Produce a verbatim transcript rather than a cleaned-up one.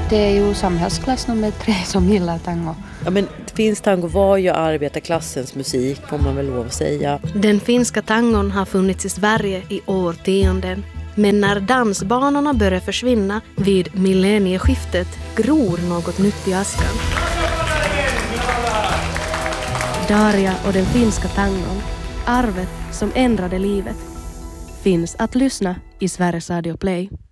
Det är ju samhällsklass nummer tre som gillar tango. Ja, men finsk tango var ju arbetarklassens musik, får man väl lov att säga. Den finska tangon har funnits i Sverige i årtionden. Men när dansbanorna börjar försvinna vid millennieskiftet gror något nytt i askan. Daria och den finska tangon, arvet som ändrade livet, finns att lyssna i Sveriges Radio Play.